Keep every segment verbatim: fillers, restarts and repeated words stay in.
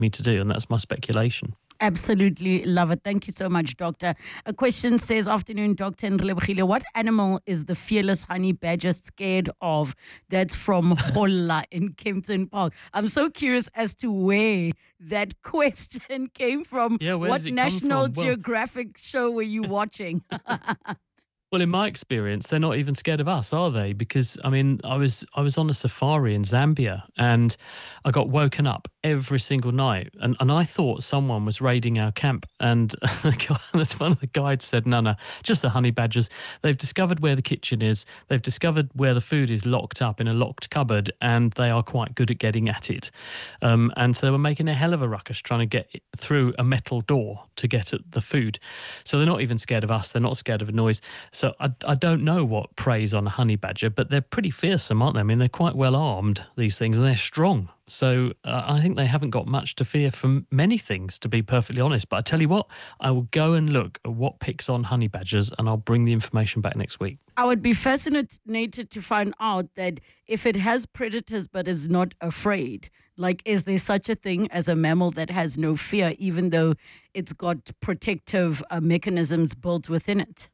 me to do, and that's my speculation. Absolutely love it. Thank you so much, Doctor. A question says, afternoon, Doctor Nrelebogile, what animal is the fearless honey badger scared of? That's from Holla in Kempton Park. I'm so curious as to where that question came from. Yeah, where what did it National come from? Geographic well, show were you watching? Well, in my experience, they're not even scared of us, are they? Because, I mean, I was I was on a safari in Zambia and I got woken up every single night. And, and I thought someone was raiding our camp. And one of the guides said, no, no, just the honey badgers. They've discovered where the kitchen is. They've discovered where the food is locked up in a locked cupboard, and they are quite good at getting at it. Um, and so they were making a hell of a ruckus trying to get through a metal door to get at the food. So they're not even scared of us. They're not scared of a noise. So I, I don't know what preys on a honey badger, but they're pretty fearsome, aren't they? I mean, they're quite well armed, these things, and they're strong. So uh, I think they haven't got much to fear from many things, to be perfectly honest. But I tell you what, I will go and look at what picks on honey badgers, and I'll bring the information back next week. I would be fascinated to find out that if it has predators but is not afraid, like, is there such a thing as a mammal that has no fear, even though it's got protective uh, mechanisms built within it?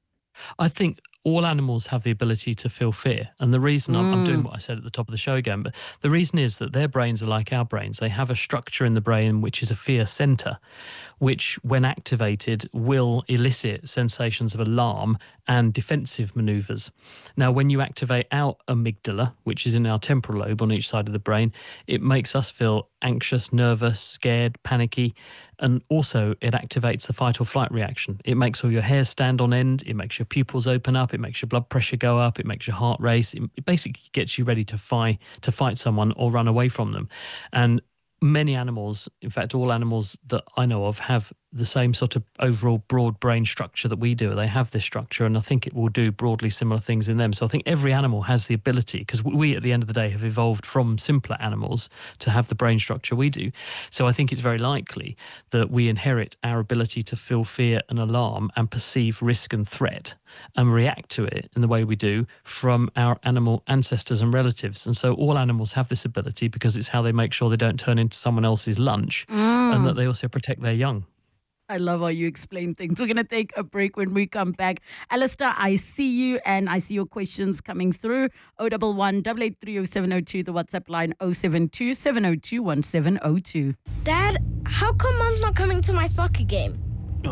I think all animals have the ability to feel fear. And the reason mm. I'm, I'm doing what I said at the top of the show again, but the reason is that their brains are like our brains. They have a structure in the brain which is a fear center, which when activated will elicit sensations of alarm and defensive maneuvers. Now, when you activate our amygdala, which is in our temporal lobe on each side of the brain, it makes us feel anxious, nervous, scared, panicky, and also it activates the fight or flight reaction. It makes all your hairs stand on end, it makes your pupils open up, it makes your blood pressure go up, it makes your heart race, it basically gets you ready to fight, to fight someone or run away from them. And many animals, in fact all animals that I know of, have the same sort of overall broad brain structure that we do. They have this structure, and I think it will do broadly similar things in them. So I think every animal has the ability, because we at the end of the day have evolved from simpler animals to have the brain structure we do. So I think it's very likely that we inherit our ability to feel fear and alarm and perceive risk and threat and react to it in the way we do from our animal ancestors and relatives. And so all animals have this ability because it's how they make sure they don't turn into someone else's lunch mm. and that they also protect their young. I love how you explain things. We're going to take a break. When we come back, Alistair, I see you and I see your questions coming through. oh one one, eight eight three, oh seven oh two, the WhatsApp line oh seven two, seven oh two, one seven oh two. Dad, how come Mom's not coming to my soccer game?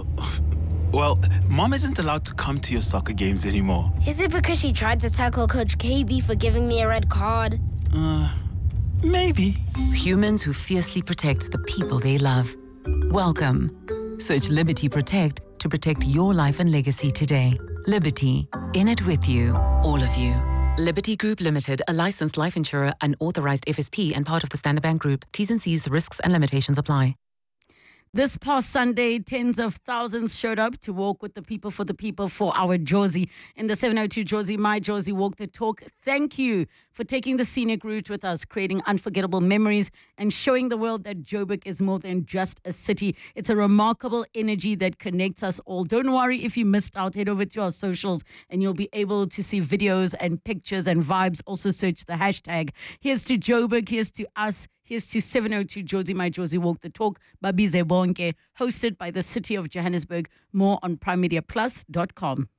Well, Mom isn't allowed to come to your soccer games anymore. Is it because she tried to tackle Coach K B for giving me a red card? Uh, maybe. Humans who fiercely protect the people they love. Welcome. Search Liberty Protect to protect your life and legacy today. Liberty, in it with you, all of you. Liberty Group Limited, a licensed life insurer, an authorized F S P and part of the Standard Bank Group. T's and C's, risks and limitations apply. This past Sunday, tens of thousands showed up to walk with the people for the people for our Jozi. In the seven oh two Jozi, My Jozi Walk the Talk, thank you for taking the scenic route with us, creating unforgettable memories and showing the world that Joburg is more than just a city. It's a remarkable energy that connects us all. Don't worry if you missed out. Head over to our socials and you'll be able to see videos and pictures and vibes. Also search the hashtag. Here's to Joburg. Here's to us. Here's to seven oh two Jozi, My Jozi Walk the Talk, Babize Bonke, hosted by the City of Johannesburg. More on prime media plus dot com.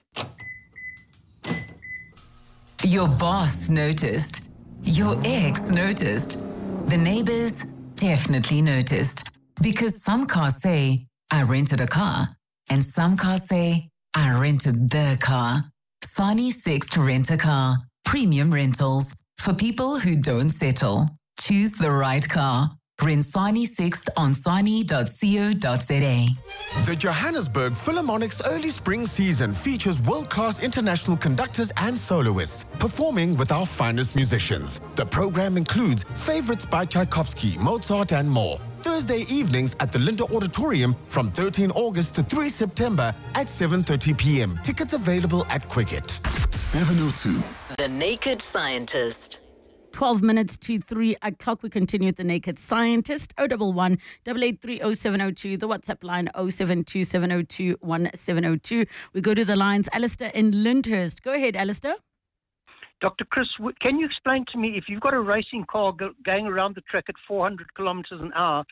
Your boss noticed. Your ex noticed. The neighbors definitely noticed. Because some cars say, I rented a car. And some cars say, I rented the car. Sani Sixt Rent a Car. Premium rentals. For people who don't settle. Choose the right car. Rent Sani Sixt on sani dot co dot za. The Johannesburg Philharmonic's early spring season features world-class international conductors and soloists performing with our finest musicians. The program includes favorites by Tchaikovsky, Mozart, and more. Thursday evenings at the Linda Auditorium from thirteenth August to third September at seven thirty p.m. Tickets available at Quicket. seven oh two. The Naked Scientist. twelve minutes to three o'clock. We continue with the Naked Scientist. oh one one, eight eight three, oh seven oh two. The WhatsApp line oh seven two, seven oh two, one seven oh two. We go to the lines. Alistair in Lyndhurst. Go ahead, Alistair. Doctor Chris, can you explain to me, if you've got a racing car go, going around the track at four hundred kilometers an hour,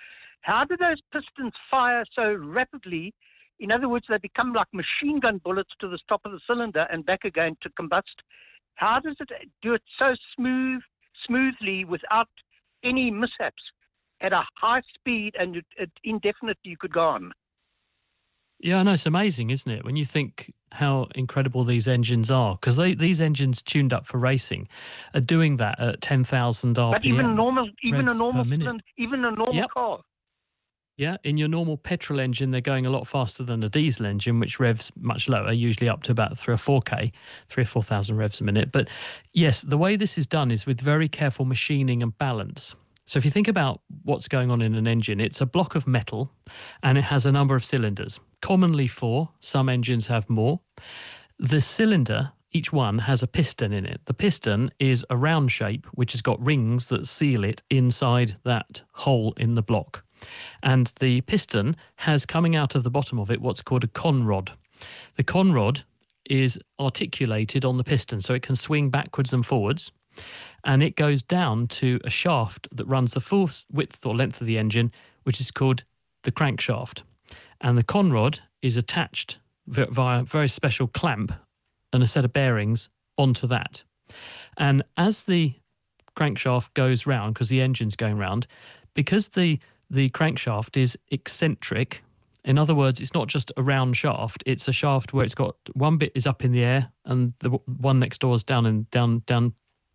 how do those pistons fire so rapidly? In other words, they become like machine gun bullets to the top of the cylinder and back again to combust. How does it do it so smooth, smoothly without any mishaps at a high speed and it, it indefinitely you could go on? Yeah, I know, it's amazing, isn't it? When you think how incredible these engines are, because these engines tuned up for racing are doing that at ten thousand R P M. But even normal, even a revs normal, per minute. cylinder, even a normal Yep. car. Yeah, in your normal petrol engine, they're going a lot faster than a diesel engine, which revs much lower, usually up to about three or four K, three or four thousand revs a minute. But yes, the way this is done is with very careful machining and balance. So if you think about what's going on in an engine, it's a block of metal and it has a number of cylinders, commonly four. Some engines have more. The cylinder, each one, has a piston in it. The piston is a round shape, which has got rings that seal it inside that hole in the block. And the piston has coming out of the bottom of it what's called a conrod. The conrod is articulated on the piston, so it can swing backwards and forwards. And it goes down to a shaft that runs the full width or length of the engine, which is called the crankshaft. And the conrod is attached via a very special clamp and a set of bearings onto that. And as the crankshaft goes round, because the engine's going round, because the the crankshaft is eccentric, in other words, it's not just a round shaft, it's a shaft where it's got one bit is up in the air and the one next door is down and down down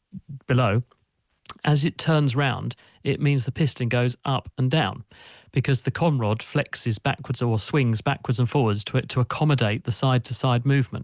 below. As it turns round, it means the piston goes up and down because the conrod flexes backwards or swings backwards and forwards to, to accommodate the side-to-side movement.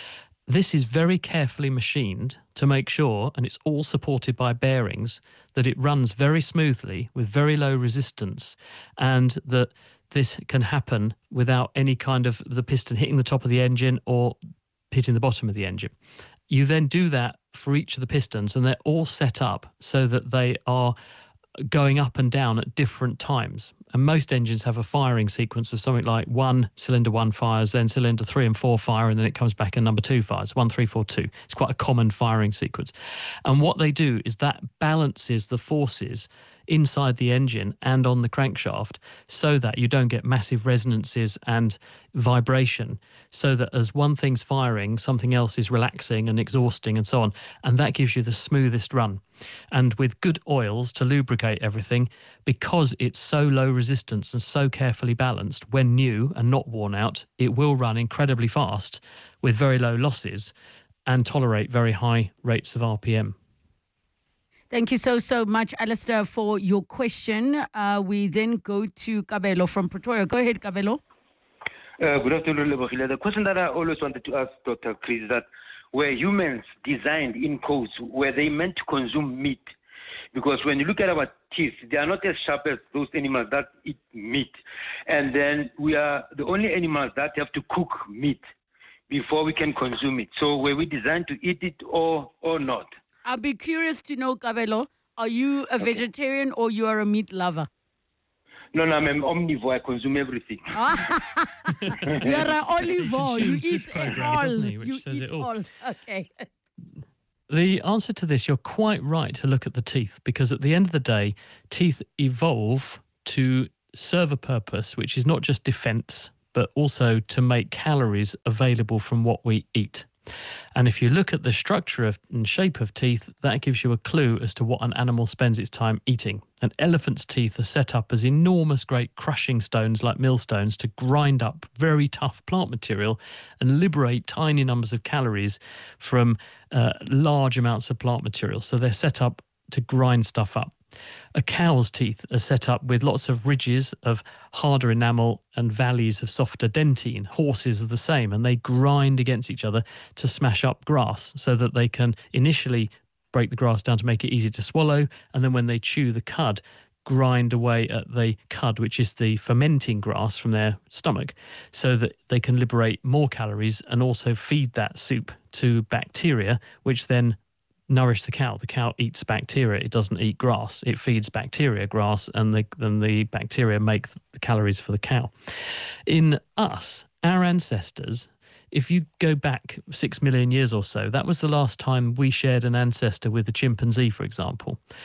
This is very carefully machined to make sure, and it's all supported by bearings, that it runs very smoothly with very low resistance and that this can happen without any kind of the piston hitting the top of the engine or hitting the bottom of the engine. You then do that for each of the pistons and they're all set up so that they are going up and down at different times. And most engines have a firing sequence of something like one, cylinder one fires, then cylinder three and four fire, and then it comes back and number two fires, one, three, four, two. It's quite a common firing sequence. And what they do is that balances the forces inside the engine and on the crankshaft so that you don't get massive resonances and vibration, so that as one thing's firing, something else is relaxing and exhausting and so on. And that gives you the smoothest run. And with good oils to lubricate everything, because it's so low resistance and so carefully balanced, when new and not worn out, it will run incredibly fast with very low losses and tolerate very high rates of R P M. Thank you so, so much, Alistair, for your question. Uh, we then go to Kabelo from Pretoria. Go ahead, Kabelo. Uh, good afternoon, Lebohile. The question that I always wanted to ask Doctor Chris is that were humans designed in codes, were they meant to consume meat? Because when you look at our teeth, they are not as sharp as those animals that eat meat. And then we are the only animals that have to cook meat before we can consume it. So were we designed to eat it or, or not? I'll be curious to know, Kabelo, are you a okay. vegetarian or you are a meat lover? No, no, I'm an omnivore. I consume everything. You're an omnivore. You eat program, it all. He, you eat it all. all. Okay. The answer to this, you're quite right to look at the teeth, because at the end of the day, teeth evolve to serve a purpose, which is not just defense, but also to make calories available from what we eat. And if you look at the structure of, and shape of teeth, that gives you a clue as to what an animal spends its time eating. An elephant's teeth are set up as enormous, great crushing stones like millstones to grind up very tough plant material and liberate tiny numbers of calories from uh, large amounts of plant material. So they're set up to grind stuff up. A cow's teeth are set up with lots of ridges of harder enamel and valleys of softer dentine. Horses are the same, and they grind against each other to smash up grass so that they can initially break the grass down to make it easy to swallow, and then when they chew the cud, grind away at the cud, which is the fermenting grass from their stomach, so that they can liberate more calories and also feed that soup to bacteria, which then nourish the cow. The cow eats bacteria. It doesn't eat grass. It feeds bacteria grass, and the, then the bacteria make the calories for the cow. In us, our ancestors, if you go back six million years or so, that was the last time we shared an ancestor with a chimpanzee, for example.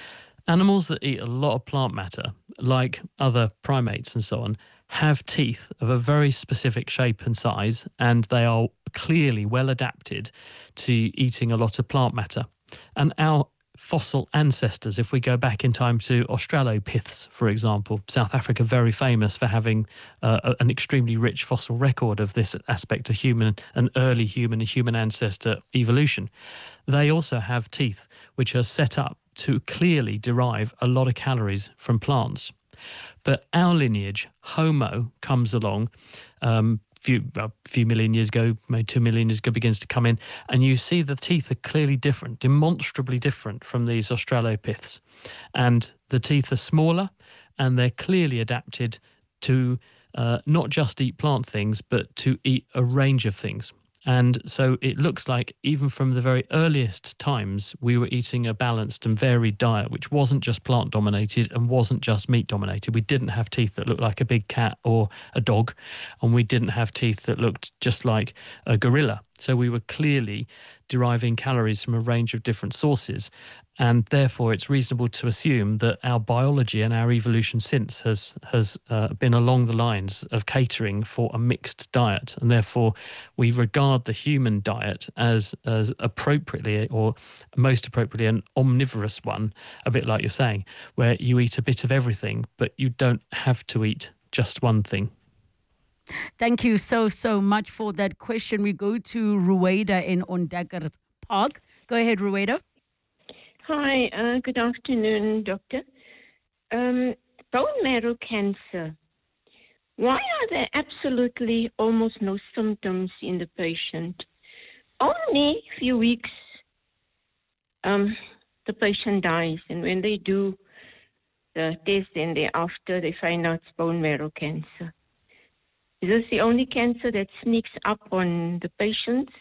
Animals that eat a lot of plant matter, like other primates and so on, have teeth of a very specific shape and size, and they are clearly well adapted to eating a lot of plant matter. And our fossil ancestors, if we go back in time to Australopiths, for example, South Africa, very famous for having uh, an extremely rich fossil record of this aspect of human, an early human and human ancestor evolution. They also have teeth which are set up to clearly derive a lot of calories from plants. But our lineage, Homo, comes along um, few a few million years ago, maybe two million years ago, begins to come in, and you see the teeth are clearly different, demonstrably different from these Australopiths. And the teeth are smaller, and they're clearly adapted to uh, not just eat plant things, but to eat a range of things. And so it looks like even from the very earliest times, we were eating a balanced and varied diet, which wasn't just plant dominated and wasn't just meat dominated. We didn't have teeth that looked like a big cat or a dog, and we didn't have teeth that looked just like a gorilla. So we were clearly deriving calories from a range of different sources. And therefore, it's reasonable to assume that our biology and our evolution since has has uh, been along the lines of catering for a mixed diet. And therefore, we regard the human diet as, as appropriately, or most appropriately, an omnivorous one, a bit like you're saying, where you eat a bit of everything, but you don't have to eat just one thing. Thank you so, so much for that question. We go to Rueda in Ondakers Park. Go ahead, Rueda. Hi, uh, good afternoon, doctor. Um, bone marrow cancer. Why are there absolutely almost no symptoms in the patient? Only a few weeks, um, the patient dies, and when they do the test and thereafter, they find out it's bone marrow cancer. Is this the only cancer that sneaks up on the patients?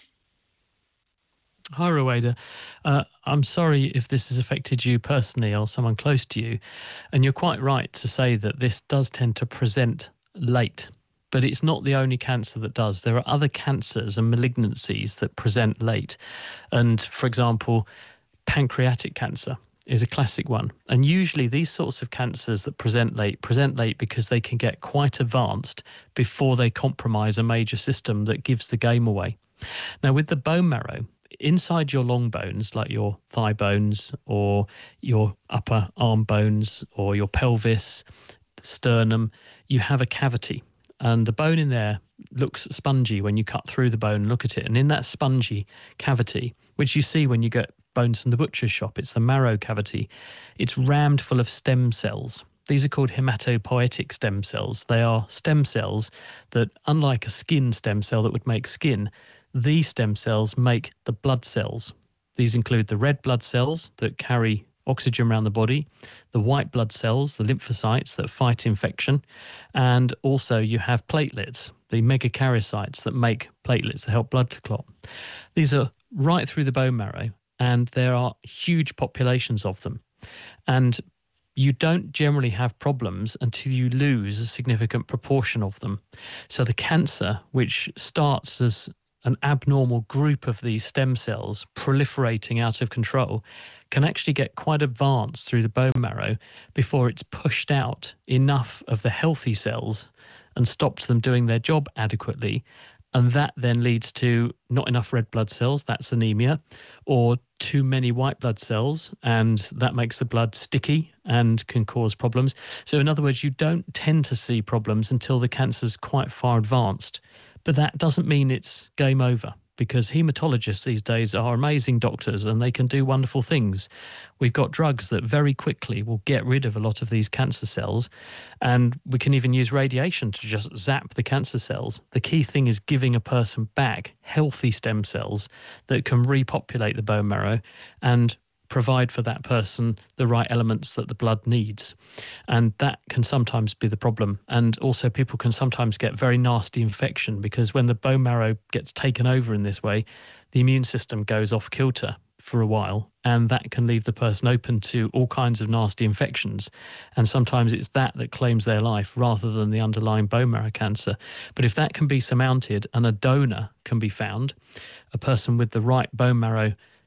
Hi, Rueda. Uh, I'm sorry if this has affected you personally or someone close to you. And you're quite right to say that this does tend to present late, but it's not the only cancer that does. There are other cancers and malignancies that present late. And for example, pancreatic cancer is a classic one. And usually these sorts of cancers that present late, present late because they can get quite advanced before they compromise a major system that gives the game away. Now, with the bone marrow, inside your long bones, like your thigh bones or your upper arm bones or your pelvis, sternum, you have a cavity. And the bone in there looks spongy when you cut through the bone and look at it. And in that spongy cavity, which you see when you get bones from the butcher's shop, it's the marrow cavity, it's rammed full of stem cells. These are called hematopoietic stem cells. They are stem cells that, unlike a skin stem cell that would make skin, these stem cells make the blood cells. These include the red blood cells that carry oxygen around the body, the white blood cells, the lymphocytes that fight infection, and also you have platelets, the megakaryocytes that make platelets that help blood to clot. These are right through the bone marrow, and there are huge populations of them. And you don't generally have problems until you lose a significant proportion of them. So the cancer, which starts as an abnormal group of these stem cells proliferating out of control, can actually get quite advanced through the bone marrow before it's pushed out enough of the healthy cells and stops them doing their job adequately. And that then leads to not enough red blood cells, that's anemia, or too many white blood cells, and that makes the blood sticky and can cause problems. So in other words, you don't tend to see problems until the cancer's quite far advanced. But that doesn't mean it's game over, because hematologists these days are amazing doctors and they can do wonderful things. We've got drugs that very quickly will get rid of a lot of these cancer cells, and we can even use radiation to just zap the cancer cells. The key thing is giving a person back healthy stem cells that can repopulate the bone marrow and provide for that person the right elements that the blood needs. And that can sometimes be the problem. And also people can sometimes get very nasty infection, because when the bone marrow gets taken over in this way, the immune system goes off kilter for a while, and that can leave the person open to all kinds of nasty infections. And sometimes it's that that claims their life rather than the underlying bone marrow cancer. But if that can be surmounted and a donor can be found, a person with the right bone marrow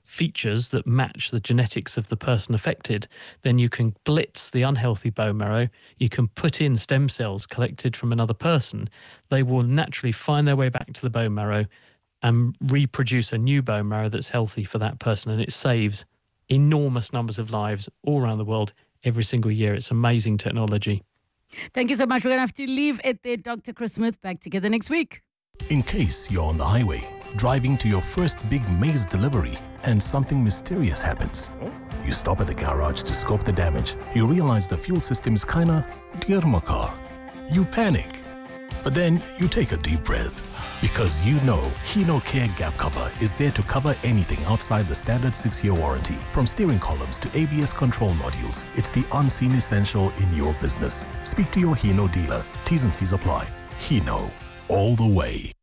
features that match the genetics of the person affected, then you can blitz the unhealthy bone marrow. You can put in stem cells collected from another person. They will naturally find their way back to the bone marrow and reproduce a new bone marrow that's healthy for that person. And it saves enormous numbers of lives all around the world every single year. It's amazing technology. Thank you so much. We're going to have to leave it there. Doctor Chris Smith, back together next week. In case you're on the highway, driving to your first big maize delivery, and something mysterious happens. You stop at the garage to scope the damage. You realize the fuel system's kinda dear my car. You panic. But then you take a deep breath, because you know Hino Care Gap Cover is there to cover anything outside the standard six-year warranty. From steering columns to A B S control modules, it's the unseen essential in your business. Speak to your Hino dealer. T's and C's apply. Hino, all the way.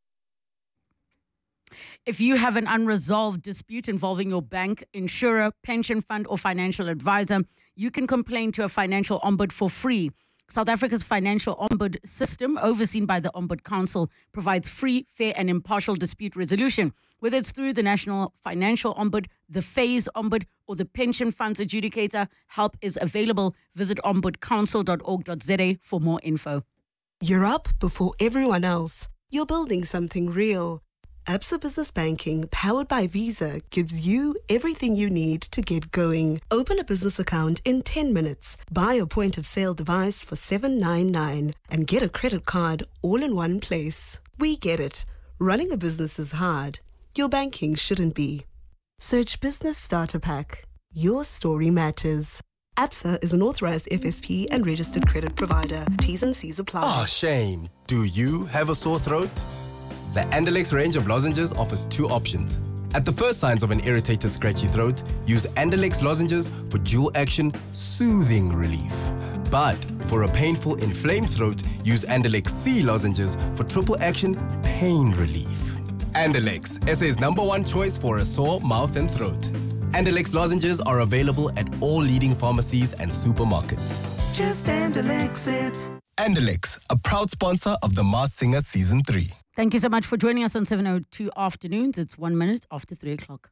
If you have an unresolved dispute involving your bank, insurer, pension fund, or financial advisor, you can complain to a financial ombud for free. South Africa's financial ombud system, overseen by the Ombud Council, provides free, fair, and impartial dispute resolution. Whether it's through the National Financial Ombud, the Phase Ombud, or the Pension Funds Adjudicator, help is available. Visit ombud council dot org dot z a for more info. You're up before everyone else. You're building something real. Absa Business Banking, powered by Visa, gives you everything you need to get going. Open a business account in ten minutes. Buy a point-of-sale device for seven ninety-nine and get a credit card all in one place. We get it. Running a business is hard. Your banking shouldn't be. Search Business Starter Pack. Your story matters. Absa is an authorized F S P and registered credit provider. T's and C's apply. Oh, Shane, do you have a sore throat? The Andalex range of lozenges offers two options. At the first signs of an irritated, scratchy throat, use Andalex lozenges for dual-action, soothing relief. But for a painful, inflamed throat, use Andalex C lozenges for triple-action, pain relief. Andalex, S A's number one choice for a sore mouth and throat. Andalex lozenges are available at all leading pharmacies and supermarkets. It's just Andalex it. Andalex, a proud sponsor of The Masked Singer Season three. Thank you so much for joining us on seven oh two Afternoons. It's one minute after three o'clock.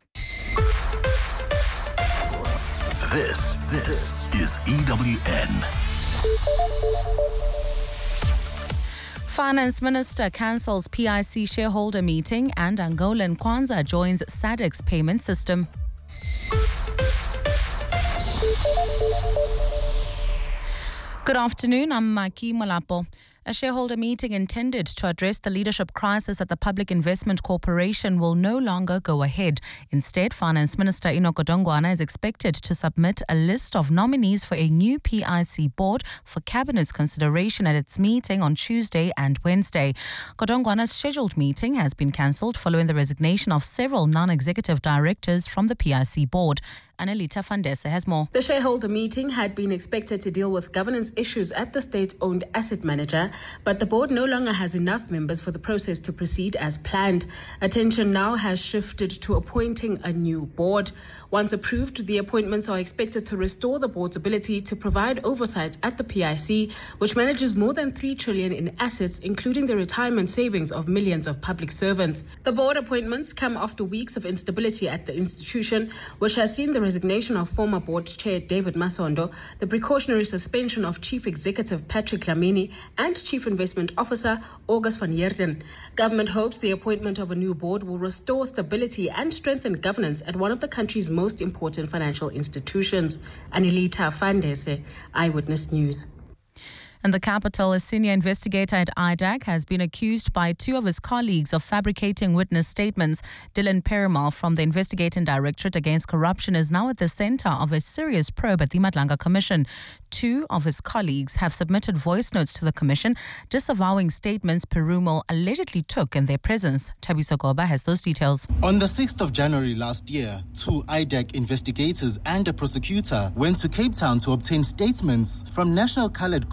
This, this is E W N. Finance Minister cancels P I C shareholder meeting and Angolan Kwanzaa joins SADC's payment system. Good afternoon, I'm Maki Malapo. A shareholder meeting intended to address the leadership crisis at the Public Investment Corporation will no longer go ahead. Instead, Finance Minister Enoch Godongwana is expected to submit a list of nominees for a new P I C board for Cabinet's consideration at its meeting on Tuesday and Wednesday. Godongwana's scheduled meeting has been cancelled following the resignation of several non-executive directors from the P I C board. Annelita Fandese has more. The shareholder meeting had been expected to deal with governance issues at the state-owned asset manager, but the board no longer has enough members for the process to proceed as planned. Attention now has shifted to appointing a new board. Once approved, the appointments are expected to restore the board's ability to provide oversight at the P I C, which manages more than three trillion dollars in assets, including the retirement savings of millions of public servants. The board appointments come after weeks of instability at the institution, which has seen the resignation of former board chair David Masondo, the precautionary suspension of Chief Executive Patrick Dlamini, and Chief Investment Officer August van Heerden. Government hopes the appointment of a new board will restore stability and strengthen governance at one of the country's most important financial institutions. Anelita Fandese, Eyewitness News. In the capital, a senior investigator at I D A C has been accused by two of his colleagues of fabricating witness statements. Dylan Perimal from the Investigating Directorate Against Corruption is now at the center of a serious probe at the Madlanga Commission. Two of his colleagues have submitted voice notes to the Commission disavowing statements Perimal allegedly took in their presence. Tabiso Goba has those details. On the sixth of January last year, two I D A C investigators and a prosecutor went to Cape Town to obtain statements from National Coloured Congressman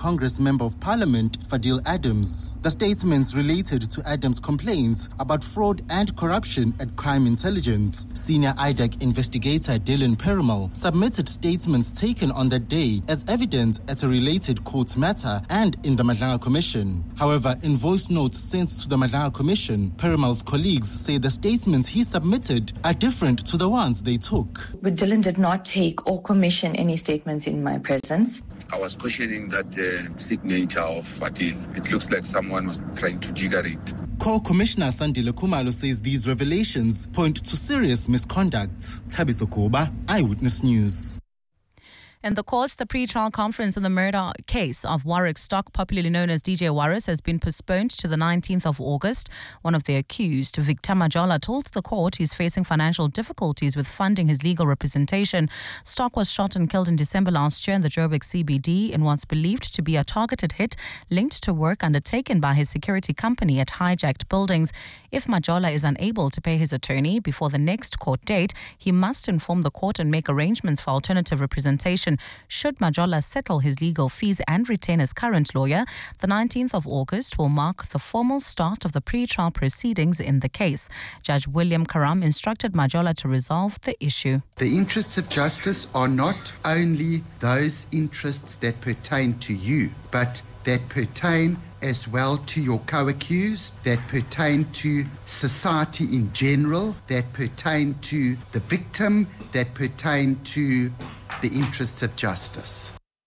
Member of Parliament Fadil Adams. The statements related to Adams' complaints about fraud and corruption at Crime Intelligence. Senior I D A C investigator Dylan Perumal submitted statements taken on that day as evidence at a related court matter and in the Madlanga Commission. However, in voice notes sent to the Madlanga Commission, Perumal's colleagues say the statements he submitted are different to the ones they took. But Dylan did not take or commission any statements in my presence. I was questioning that uh, signature of Fadil. It looks like someone was trying to jigger it. Core Commissioner Sandile Khumalo says these revelations point to serious misconduct. Thabiso Koba, Eyewitness News. In the course, the pre-trial conference in the murder case of Warwick Stock, popularly known as D J Warris, has been postponed to the nineteenth of August. One of the accused, Victor Majola, told the court he's facing financial difficulties with funding his legal representation. Stock was shot and killed in December last year in the Joburg C B D in what's believed to be a targeted hit linked to work undertaken by his security company at hijacked buildings. If Majola is unable to pay his attorney before the next court date, he must inform the court and make arrangements for alternative representation. Should Majola settle his legal fees and retain his current lawyer, the nineteenth of August will mark the formal start of the pre-trial proceedings in the case. Judge William Karam instructed Majola to resolve the issue. The interests of justice are not only those interests that pertain to you, but that pertain as well to your co-accused, that pertain to society in general, that pertain to the victim, that pertain to the interests of justice.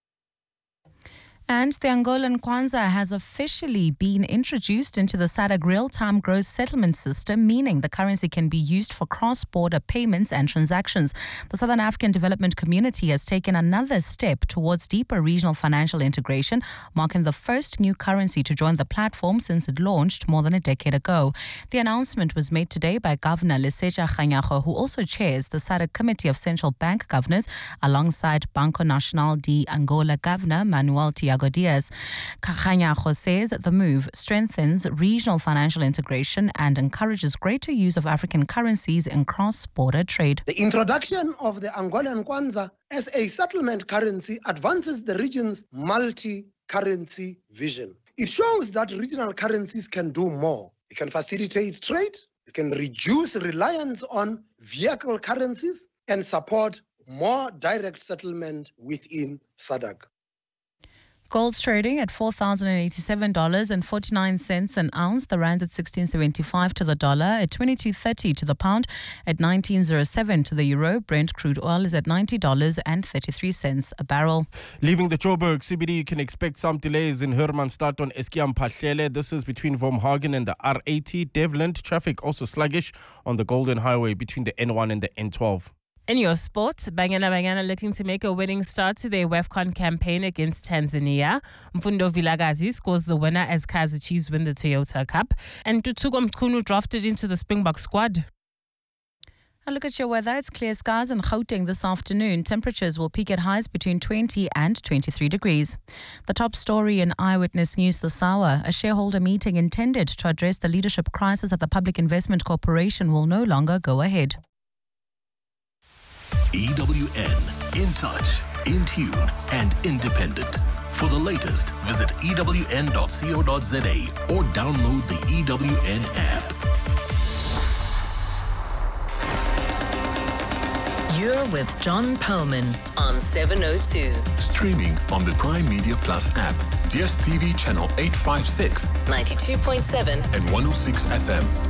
And the Angolan Kwanza has officially been introduced into the S A D C real-time gross settlement system, meaning the currency can be used for cross-border payments and transactions. The Southern African Development Community has taken another step towards deeper regional financial integration, marking the first new currency to join the platform since it launched more than a decade ago. The announcement was made today by Governor Lesetja Kganyago, who also chairs the S A D C Committee of Central Bank Governors, alongside Banco Nacional de Angola Governor Manuel Tiago Diaz. Kganyago says the move strengthens regional financial integration and encourages greater use of African currencies in cross-border trade. The introduction of the Angolan Kwanza as a settlement currency advances the region's multi-currency vision. It shows that regional currencies can do more. It can facilitate trade, it can reduce reliance on vehicle currencies, and support more direct settlement within S A D C. Gold's trading at four thousand eighty-seven dollars and forty-nine cents an ounce. The rand's at sixteen seventy-five to the dollar, at twenty-two thirty to the pound, at nineteen oh seven to the euro. Brent crude oil is at ninety dollars and thirty-three cents a barrel. Leaving the Joburg C B D, you can expect some delays in Hermanstad on Eskiam Pahlele. This is between Vormhagen and the R eighty. Devland traffic also sluggish on the Golden Highway between the N one and the N twelve. In your sport, Banyana Banyana looking to make a winning start to their WAFCON campaign against Tanzania. Mfundo Vilagazi scores the winner as Kaizer Chiefs win the Toyota Cup. And Tutugo Mkunu drafted into the Springbok squad. A look at your weather. It's clear skies in Gauteng this afternoon. Temperatures will peak at highs between twenty and twenty-three degrees. The top story in Eyewitness News this hour. A shareholder meeting intended to address the leadership crisis at the Public Investment Corporation will no longer go ahead. E W N, in touch, in tune, and independent. For the latest, visit E W N dot co dot za or download the E W N app. You're with John Perlman on seven oh two. Streaming on the Prime Media Plus app, D S T V channel eight fifty-six, ninety-two point seven, and one oh six F M.